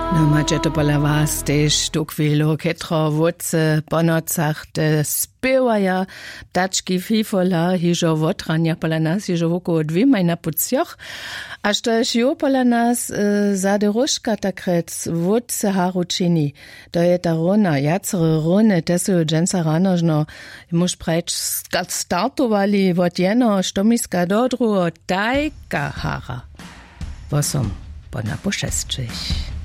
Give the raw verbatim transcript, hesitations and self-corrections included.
No macie to pola was też tu chwilę, ketro wódce po nocach te spiewaja, ptaczki fifola, hiżo wotrania pola nas, hiżo woko dwimaj na pucjoch, aż też jo pola nas y, zade ruszka takrec wódce haručini. To je ta rona, jacere rone, te su dženca ranožno, muž preč startovali od jeno štomiska do drugo tajka hara. Vosom po na pošestčich.